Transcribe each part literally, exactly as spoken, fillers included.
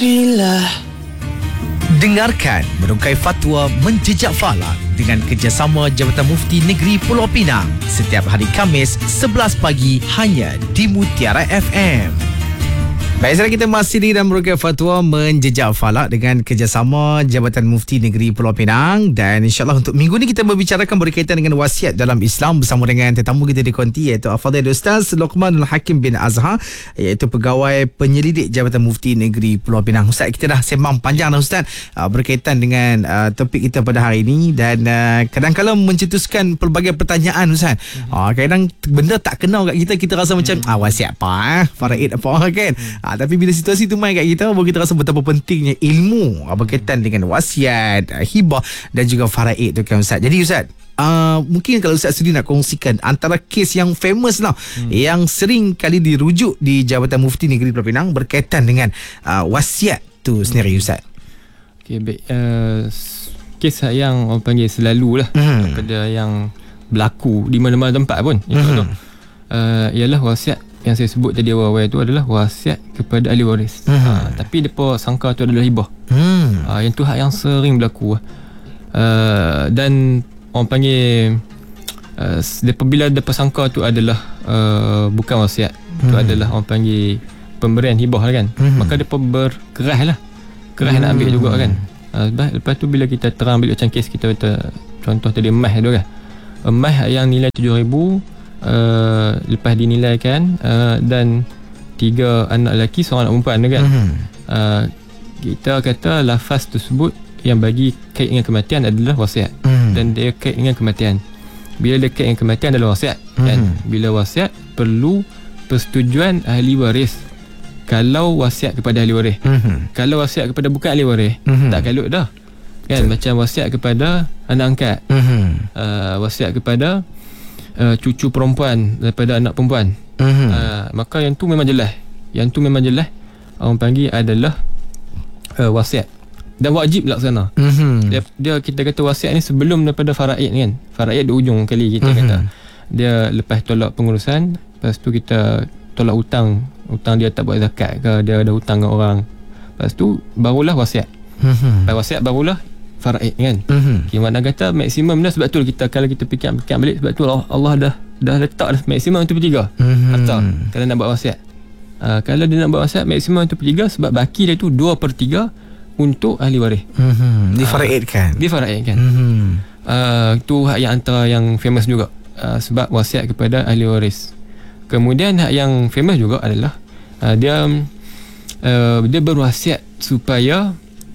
Dengarkan Merungkai Fatwa Menjejak Falak dengan kerjasama Jabatan Mufti Negeri Pulau Pinang setiap hari Khamis sebelas pagi hanya di Mutiara F M. Baik, sekarang kita masih di dalam Merungkai Fatwa Menjejak Falak dengan kerjasama Jabatan Mufti Negeri Pulau Pinang, dan insyaAllah untuk minggu ni kita membicarakan berkaitan dengan wasiat dalam Islam bersama dengan tetamu kita di konti, iaitu Al-Fadhil Ustaz Luqmanul Hakim bin Azhar, iaitu pegawai penyelidik Jabatan Mufti Negeri Pulau Pinang. Ustaz, kita dah sembang panjang dah Ustaz uh, berkaitan dengan uh, topik kita pada hari ini, dan uh, kadang-kadang mencetuskan pelbagai pertanyaan Ustaz. Mm-hmm. Uh, kadang benda tak kenal kat kita, kita rasa macam ah wasiat apa eh, faraid apa kan. Mm-hmm. Uh, tapi bila situasi tu main kat kita, baru kita rasa betapa pentingnya ilmu uh, berkaitan dengan wasiat, uh, hibah dan juga faraid tu kan Ustaz. Jadi Ustaz, Uh, mungkin kalau Ustaz sendiri nak kongsikan antara kes yang famous lah, hmm. yang sering kali dirujuk di Jabatan Mufti Negeri Pulau Pinang berkaitan dengan uh, wasiat tu sendiri Ustaz. Okay, baik. Uh, kes yang orang panggil selalu lah, hmm. daripada yang berlaku di mana-mana tempat pun, hmm. uh, ialah wasiat yang saya sebut tadi awal-awal tu adalah wasiat kepada ahli waris. Hmm. Uh, tapi mereka sangka tu adalah hibah. Hmm. Uh, yang tu hak yang sering berlaku. Uh, dan orang panggil uh, apabila depa sangka tu adalah uh, bukan wasiat, hmm. tu adalah orang panggil pemberian hibah lah kan, hmm. maka depa berkeras lah, keras hmm. nak ambil juga kan. uh, lepas tu bila kita terang balik macam kes kita kata, contoh tadi emas tu kan, emas yang nilai tujuh ribu uh, lepas dinilaikan uh, dan tiga anak lelaki, seorang anak perempuan tu kan, hmm. uh, kita kata lafaz tersebut yang bagi kait dengan kematian adalah wasiat, mm. dan dia kait dengan kematian. Bila dia kait dengan kematian adalah wasiat, mm. kan? Bila wasiat perlu persetujuan ahli waris. Kalau wasiat kepada ahli waris, mm-hmm. kalau wasiat kepada bukan ahli waris, mm-hmm. tak kalut dah kan. Betul. Macam wasiat kepada anak angkat, mm-hmm. uh, wasiat kepada uh, cucu perempuan daripada anak perempuan, mm-hmm. uh, maka yang tu memang jelas, yang tu memang jelas orang panggil adalah uh, wasiat dan wajib laksana. Mm-hmm. Dia, dia kita kata wasiat ni sebelum daripada faraid kan. Faraid di ujung kali kita mm-hmm. kata. Dia lepas tolak pengurusan, lepas tu kita tolak hutang, hutang dia tak buat zakat ke, dia ada hutang dengan orang. Lepas tu barulah wasiat. Mm-hmm. Lepas wasiat barulah faraid kan. Mm-hmm. Okay, makna kata maksimum dah, sebab tu kita kalau kita fikir-fikir balik, sebab tu Allah, Allah dah dah letak dah maksimum tu per tiga. Mm-hmm. Harta kalau nak buat wasiat. Uh, kalau dia nak buat wasiat maksimum tu per tiga, sebab baki dia tu dua per tiga untuk ahli waris. Mm-hmm. Difaraidkan. Uh, difaraidkan. Mm-hmm. Uh, itu hak yang antara yang famous juga. Uh, sebab wasiat kepada ahli waris. Kemudian hak yang famous juga adalah uh, dia uh, dia berwasiat supaya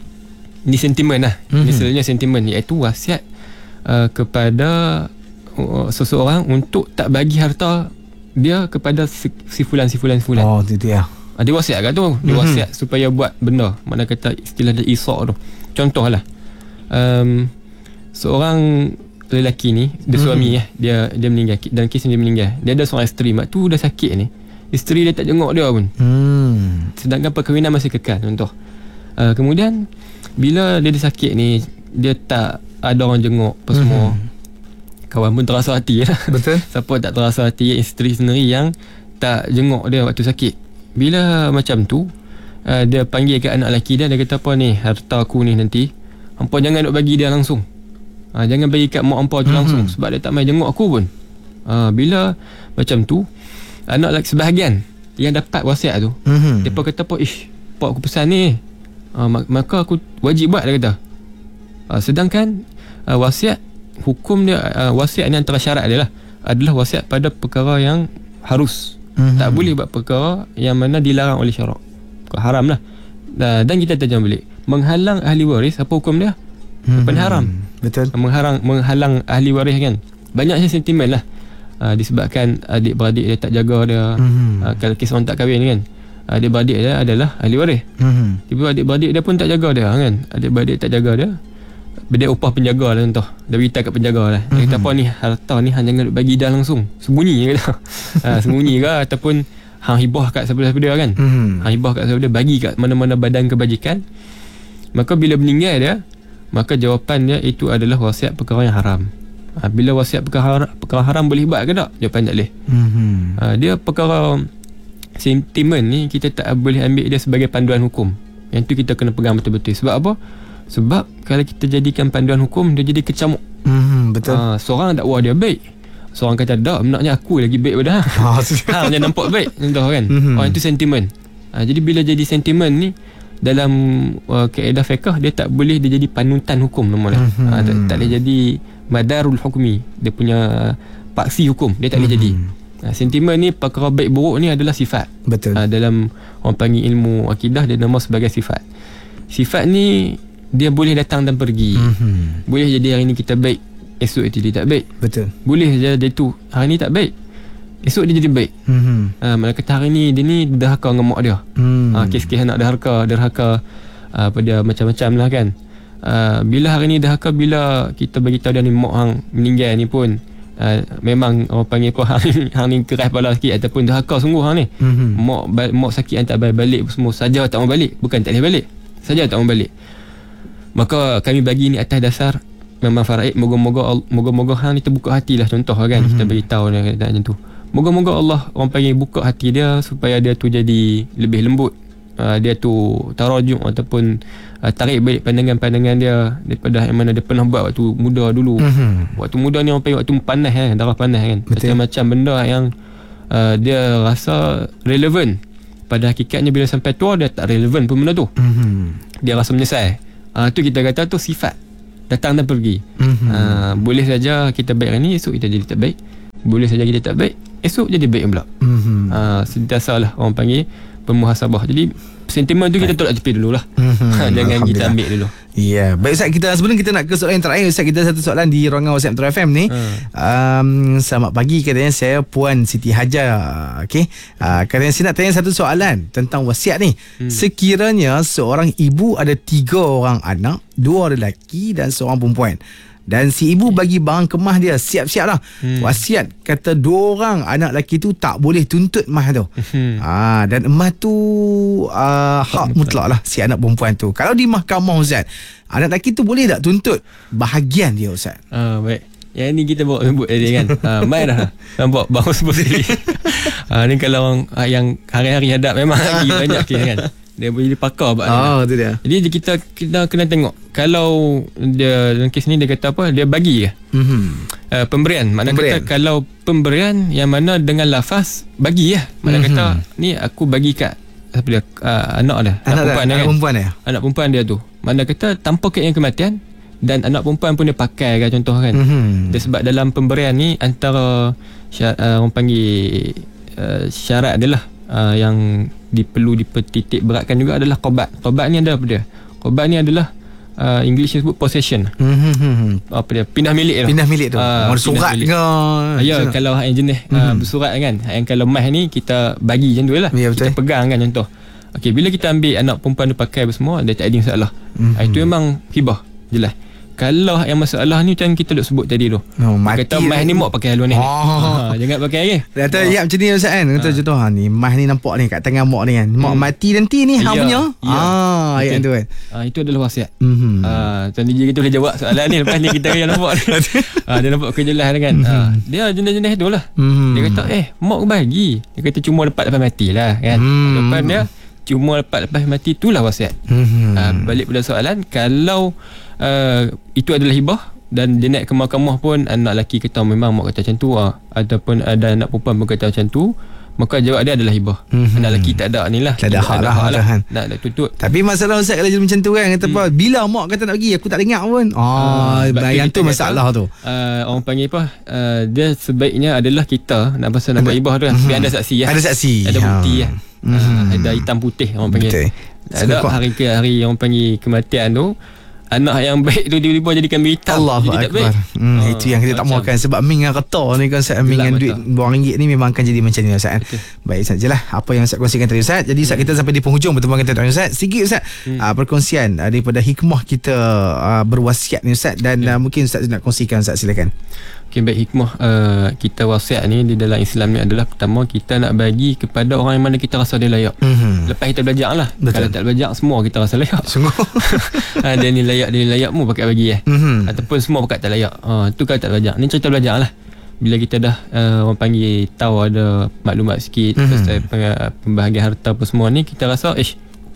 ni sentimen lah. Mm-hmm. Ni selalunya sentimen, iaitu wasiat uh, kepada uh, seseorang untuk tak bagi harta dia kepada si, si fulan si fulan si fulan. Oh, itu dia. Dia wasiat kat tu, dia wasiat mm-hmm. supaya buat benda, mana kata istilah dia isaq tu. Contohlah, um, seorang lelaki ni, dia mm-hmm. suami ya, dia dia meninggal, dalam kes dia meninggal, dia ada seorang isteri, mak tu dah sakit ni, isteri dia tak jenguk dia pun. Mm. Sedangkan perkahwinan masih kekal, contoh. Uh, kemudian bila dia dah sakit ni, dia tak ada orang jenguk apa semua. Mm-hmm. Kawan pun terasa hati lah. Betul. Siapa tak terasa hati isteri sendiri yang tak jenguk dia waktu sakit. Bila macam tu, uh, dia panggil ke anak lelaki dia, dia kata apa ni, harta aku ni nanti hampa jangan nak bagi dia langsung, uh, jangan bagi kat mak hampa tu mm-hmm. langsung, sebab dia tak main jenguk aku pun. uh, Bila macam tu, anak lelaki sebahagian yang dapat wasiat tu, mm-hmm. dia pun kata apa, ish, pak aku pesan ni, uh, maka aku wajib buat, dia kata. uh, Sedangkan uh, wasiat, hukum dia, uh, wasiat ni antara syarat dia lah adalah wasiat pada perkara yang harus. Mm-hmm. Tak boleh buat perkara yang mana dilarang oleh syarak, haram lah. Dan kita tajam balik, menghalang ahli waris, apa hukum dia? Mm-hmm. Benda haram. Betul. Menghalang, menghalang ahli waris kan, banyaknya sentimen lah. uh, Disebabkan adik-beradik dia tak jaga dia. Mm-hmm. uh, Kalau kes orang tak kahwin kan, adik-beradik dia adalah ahli waris. Mm-hmm. Tiba adik-beradik dia pun tak jaga dia kan, adik-beradik tak jaga dia, dia upah penjaga lah contoh, dia beritahu kat penjaga lah, dia kata apa ni, harta ni hang jangan bagi dah langsung, sembunyi kata. ha, sembunyi ke, ataupun hang hibah kat siapa-siapa dia kan, mm-hmm. hang hibah kat siapa dia, bagi kat mana-mana badan kebajikan. Maka bila meninggal dia, maka jawapan dia itu adalah wasiat perkara yang haram. ha, Bila wasiat perkara, perkara haram boleh buat ke tak? Jawapan tak boleh. mm-hmm. ha, Dia perkara sentimen ni kita tak boleh ambil dia sebagai panduan hukum. Yang tu kita kena pegang betul-betul. Sebab apa? Sebab kalau kita jadikan panduan hukum, dia jadi kecamuk. Hmm, betul. Ha, seorang dakwa dia baik, seorang kata tak, benarnya aku lagi baik pada hang. Hang dia nampak baik, contoh kan. Mm-hmm. Oh, itu sentimen. Ha, jadi bila jadi sentimen ni dalam uh, kaedah fiqh, dia tak boleh dia jadi panutan hukum namanya. Mm-hmm. Ha, tak, tak boleh jadi madarul hukmi, dia punya paksi hukum, dia tak boleh mm-hmm. jadi. Ha, sentimen ni, perkara baik buruk ni adalah sifat. Betul. Ha, dalam orang panggil ilmu akidah, dia nama sebagai sifat. Sifat ni dia boleh datang dan pergi. Mm-hmm. Boleh jadi hari ni kita baik, esok itu dia tak baik. Betul. Boleh je dia tu hari ni tak baik, esok dia jadi baik. Mm-hmm. Ha, malah kata hari ni dia ni derhaka dengan mak dia. Mm. Ha, kes-kes anak derhaka, derhaka uh, apa dia macam-macam lah kan. Uh, bila hari ni derhaka, bila kita bagi tahu dia ni mak hang meninggal ni pun uh, memang orang panggil apa, hang, hang ni keras kepala sikit ataupun derhaka sungguh hang ni. Mm-hmm. Mak mak sakit hantar balik semua, saja tak mau balik, bukan tak boleh balik, saja tak mau balik. Maka kami bagi ni atas dasar memang faraid, moga-moga moga-moga hang ni terbuka hatilah, contoh kan. Mm-hmm. Kita bagi tahu dia kata macam tu. Moga-moga Allah orang panggil buka hati dia supaya dia tu jadi lebih lembut. Uh, dia tu tarajuk ataupun uh, tarik balik pandangan-pandangan dia daripada yang mana dia pernah buat waktu muda dulu. Mm-hmm. Waktu muda ni orang panggil waktu panas kan, darah panas kan. Macam-macam benda yang uh, dia rasa relevan. Pada hakikatnya bila sampai tua dia tak relevan pun benda tu. Mm-hmm. Dia rasa menyesal. Ah, tu kita kata tu sifat datang dan pergi. Mm-hmm. Ah, boleh saja kita baik hari ni, esok kita jadi tak baik. Boleh saja kita tak baik, esok jadi baik pula. Mm-hmm. Ah, sentiasalah orang panggil pemuhasabah. Jadi sentimen tu kita tolak tepi dululah. Mm-hmm. Ha, jangan kita ambil dulu. Ya, yeah. Baik Ustaz, kita sebelum kita nak ke soalan yang terakhir, Ustaz, kita satu soalan di ruangan WhatsApp Metro F M ni. Hmm. Um, selamat pagi, katanya saya Puan Siti Hajar. Okey. Uh, katanya saya nak tanya satu soalan tentang wasiat ni. Hmm. Sekiranya seorang ibu ada tiga orang anak, dua lelaki dan seorang perempuan. Dan si ibu bagi barang kemah dia, siap-siap lah. Hmm. Wasiat kata dua orang anak lelaki tu tak boleh tuntut mah tu. Hmm. Ha, dan emas tu uh, hak mutlak lah si anak perempuan tu. Kalau di mahkamah Ustaz, anak lelaki tu boleh tak tuntut bahagian dia Ustaz? Ah, baik. Yang ni kita bawa sebut tadi kan. Ha, main dah. Nampak baru sebut tadi. Ha, ni kalau orang yang hari-hari hadap memang lagi banyak kes kan. Dia boleh pakar buat oh, tu dia. Jadi kita kita kena tengok kalau dia dalam kes ni dia kata apa, dia bagi ke mm-hmm. uh, pemberian. Maknanya pemberian. Kata kalau pemberian yang mana dengan lafaz bagi ya. Maknanya mm-hmm. kata ni aku bagi kat apa dia uh, anak dia, anak, anak perempuan dia, anak kan? perempuan dia. Anak perempuan dia tu. Maknanya kata tanpa kaitan kematian dan anak perempuan pun dia pakai kan, contoh kan. Mm-hmm. Dia sebab dalam pemberian ni antara syarat, uh, orang panggil uh, syarat adalah uh, yang diperlu dipertitik beratkan juga adalah qobat. Qobat ni adalah apa dia? Qobat ni adalah uh, English sebut possession. Mm-hmm. Apa dia? Pindah milik tu. Pindah milik tu. Uh, surat ke? Ya, kalau yang jenis mm-hmm. uh, bersurat kan. Yang kalau mas ni kita bagi macam tu lah. Ya, kita pegang kan contoh. Okey, bila kita ambil anak perempuan tu pakai semua, dia tak ada masalah. Mm-hmm. Itu memang hibah. Jelas. Kalau yang masalah ni macam kita duk sebut tadi tu. Oh, kata mas ni mak pakai haluan ni. Oh. Ha, jangan pakai lagi. Dia kata ya macam ni Ustaz kan. Kata ha. Contoh ha, ni mas ni nampak ni kat tangan mak ni kan. Mak hmm. mati nanti ni hang punya. Ya. Ah, ayat tu kan. Ah, itu adalah wasiat. Mhm. Ah, dan dia kita boleh jawab soalan ni lepas ni kita yang nampak ni. Ah, dia nampak kejelas kan. Mm-hmm. Ah, dia jenis-jenis tu lah. Mm-hmm. Dia kata eh mak bagi. Dia kata cuma lepas lepas matilah kan. Mm-hmm. Lepas dia cuma lepas lepas mati itulah wasiat. Mm-hmm. Ah, balik pada soalan, kalau Uh, itu adalah hibah dan dia naik ke mahkamah pun anak lelaki kata memang mak kata macam tu ah, ataupun ada anak perempuan pun kata macam tu, maka jawab dia adalah hibah. Mm-hmm. Anak lelaki tak ada ni lah, tak ada hak lah, lah kan. Nak, nak tuntut. Tapi masalah Ustaz kalau jadi macam tu kan, kata hmm. apa, bila mak kata nak bagi aku tak dengar pun. Ah, uh, yang tu masalah kata, tu. Uh, orang panggil apa? Uh, dia sebaiknya adalah kita nak pasal nak buat hibah tu kan. Mm-hmm. Biar ada saksi ya. Ada saksi. Ada bukti ya. Mm-hmm. Uh, ada hitam putih orang panggil. Betul. Ada hari ke hari orang panggil kematian tu, anak yang baik tu tiba-tiba jadikan hitam. Allah Akbar. Hmm, oh, itu yang kita tak mahukan. Sebab Ming dengan kata ni kan Ustaz, Ming dengan duit buang ringgit ni memang akan jadi macam ni Ustaz. Okay. Baik sajalah apa yang Ustaz kongsikan tadi Ustaz. Jadi Ustaz, hmm. kita sampai di penghujung pertemuan kita tadi Ustaz. Sikit Ustaz hmm. uh, perkongsian uh, daripada hikmah kita uh, berwasiat ni Ustaz. Dan hmm. uh, mungkin Ustaz nak kongsikan Ustaz, silakan. Okay, baik. Hikmah uh, kita wasiat ni di dalam Islam ni adalah pertama kita nak bagi kepada orang yang mana kita rasa dia layak. Mm-hmm. Lepas kita belajar lah. Betul. Kalau tak belajar semua kita rasa layak. Sungguh. ha, dia ni layak, dia ni layak mu pakai bagi eh. Mm-hmm. Ataupun semua pakai tak layak. Ha, tu kalau tak belajar. Ni cerita belajar lah. Bila kita dah uh, orang panggil tahu ada maklumat sikit mm-hmm. pasal pembahagian harta apa semua ni, kita rasa ish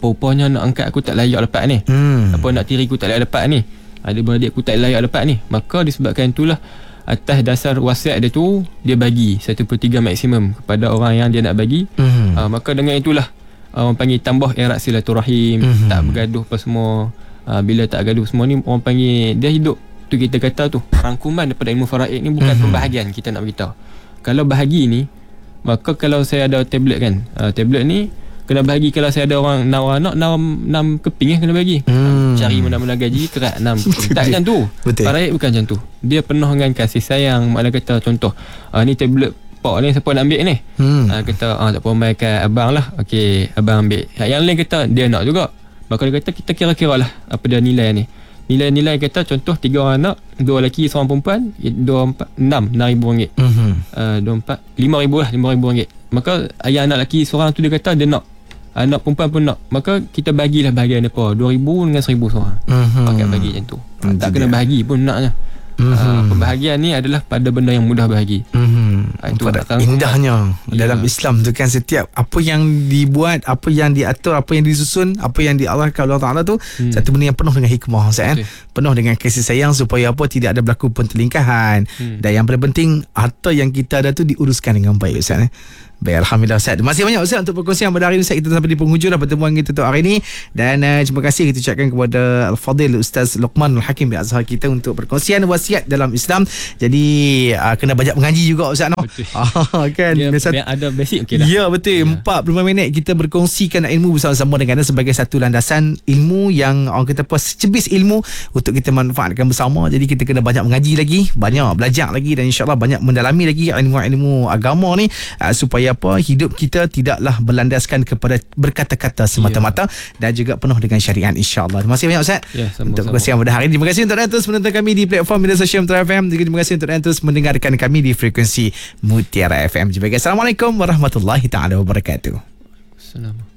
apa-apanya nak angkat aku tak layak lepas ni. Hmm. Apa nak tiri aku tak layak lepas ni. Ada beradik aku tak layak lepas ni. Maka disebabkan itulah, atas dasar wasiat dia tu, dia bagi satu per tiga maksimum kepada orang yang dia nak bagi. Hmm. Uh, maka dengan itulah uh, orang panggil tambah erat silaturahim, hmm. tak bergaduh apa semua. Uh, bila tak gaduh semua ni, orang panggil dia hidup. Tu kita kata tu rangkuman daripada ilmu faraid ni bukan mm-hmm. pembahagian kita nak beritahu. Kalau bahagi ni, maka kalau saya ada tablet kan, uh, tablet ni kena bahagi. Kalau saya ada orang enam anak, enam keping eh kena bagi. mm. Cari mana-mana gaji kerat enam keping. Tak macam tu. Faraid bukan macam tu. Dia penuh dengan kasih sayang. Maknanya kata contoh, uh, ni tablet pak ni siapa nak ambil ni, mm. uh, kata ah, tak apa mai kat abang lah. Okey, abang ambil. Yang lain kata dia nak juga, maka dia kata kita kira-kira lah apa dia nilai ni. Nilai-nilai kata contoh tiga orang anak, dua lelaki seorang perempuan, dua empat enam enam ribu ringgit. Mm-hmm. Uh, dua empat lima ribu lah, lima ribu ringgit. Maka ayah anak lelaki seorang tu dia kata dia nak, anak perempuan pun nak. Maka kita bagilah bahagian depa dua ribu dengan seribu seorang. Mm-hmm. Pakai bagi macam tu. Mm-hmm. Tak kena bahagi pun naknya. Mm-hmm. Uh, pembahagian ni adalah pada benda yang mudah bahagi. Mm-hmm. uh, Itu indahnya ya. Dalam Islam tu kan, setiap apa yang dibuat, apa yang diatur, apa yang disusun, apa yang diarahkan Allah Ta'ala tu, hmm. satu benda yang penuh dengan hikmah, Ustaz, kan? Penuh dengan kasih sayang supaya apa, tidak ada berlaku pertelingkahan. hmm. Dan yang paling penting, harta yang kita ada tu diuruskan dengan baik, Ustaz, eh? Baik, Alhamdulillah, Ustaz. Terima kasih banyak, Ustaz, untuk perkongsian pada hari ini. Ustaz, kita sampai di penghujung pertemuan kita untuk hari ini. Dan uh, terima kasih kita ucapkan kepada Al-Fadil Ustaz Luqman Al-Hakim bin Azhar kita untuk perkongsian wasiat dalam Islam. Jadi uh, kena banyak mengaji juga, Ustaz, no? Ah, kan? Dia, Biasa, dia ada basic okey dah. Ya, betul. Ya. empat puluh lima minit kita berkongsikan ilmu bersama-sama dengan anda sebagai satu landasan ilmu yang orang kata apa, secebis ilmu untuk kita manfaatkan bersama. Jadi kita kena banyak mengaji lagi, banyak belajar lagi, dan insya-Allah banyak mendalami lagi ilmu-ilmu agama ni uh, supaya apa, hidup kita tidaklah berlandaskan kepada berkata-kata semata-mata, ya. Dan juga penuh dengan syariat, insya-Allah. Terima kasih banyak, Ustaz, ya, untuk perkongsian pada hari ini. Terima kasih untuk anda terus menonton kami di platform media sosial Mutiara F M. Juga terima kasih untuk anda terus mendengarkan kami di frekuensi Mutiara F M. Jumpa lagi. Assalamualaikum warahmatullahi taala wabarakatuh. Assalamualaikum.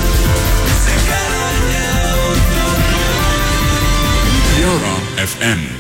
Mutiara F M.